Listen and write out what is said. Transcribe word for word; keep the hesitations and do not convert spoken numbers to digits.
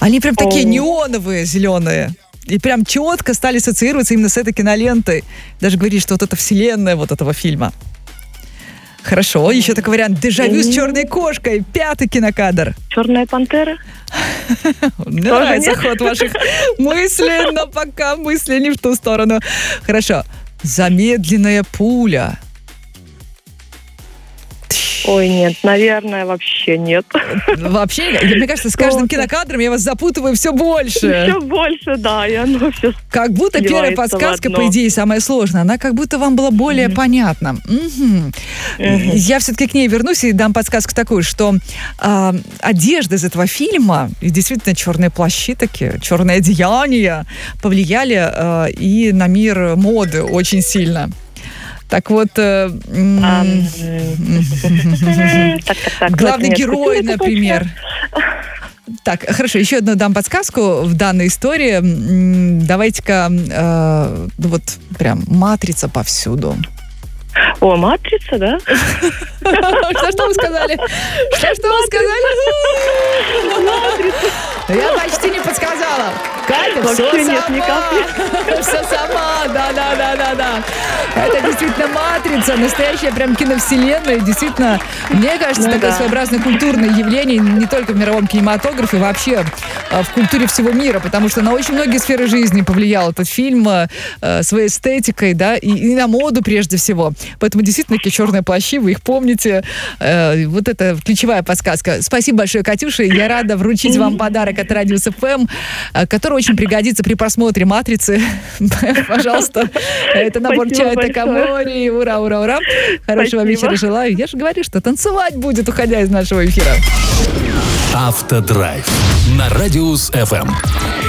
Они прям такие О. неоновые, зеленые. И прям четко стали ассоциироваться именно с этой кинолентой. Даже говорили, что вот это вселенная вот этого фильма. Хорошо, еще такой вариант. Дежавю с черной кошкой. Пятый кинокадр. Черная пантера? Мне нравится ход ваших мыслей, но пока мысли не в ту сторону. Хорошо. Замедленная пуля. Ой, нет, наверное, вообще нет. Вообще, мне кажется, с каждым кинокадром я вас запутываю все больше. Все больше, да, и оно все. Как будто первая подсказка, по идее, самая сложная. Она как будто вам была более mm-hmm. понятна. Mm-hmm. Mm-hmm. Я все-таки к ней вернусь и дам подсказку такую, что э, одежда из этого фильма, и действительно черные плащи такие, черные одеяния повлияли э, и на мир моды очень сильно. Так вот, э, м- главный герой, например. Так, хорошо, еще одну дам подсказку в данной истории. Давайте-ка, э, вот прям матрица повсюду. О, матрица, да? Что, что вы сказали? Что, что вы сказали? Я почти не подсказала. Катя, все сама. Все сама, да-да-да-да-да. Это действительно матрица, настоящая прям киновселенная. Действительно, мне кажется, такое своеобразное культурное явление не только в мировом кинематографе, вообще в культуре всего мира, потому что на очень многие сферы жизни повлиял этот фильм своей эстетикой, да, и на моду прежде всего. Поэтому действительно такие черные плащи, вы их помните. Э, вот это ключевая подсказка. Спасибо большое, Катюша. Я рада вручить вам подарок от Радиус эф эм, который очень пригодится при просмотре «Матрицы». Пожалуйста. Это набор чая Такамори. Ура, ура, ура. Хорошего вечера желаю. Я же говорю, что танцевать будет, уходя из нашего эфира. Автодрайв на Радиус эф эм.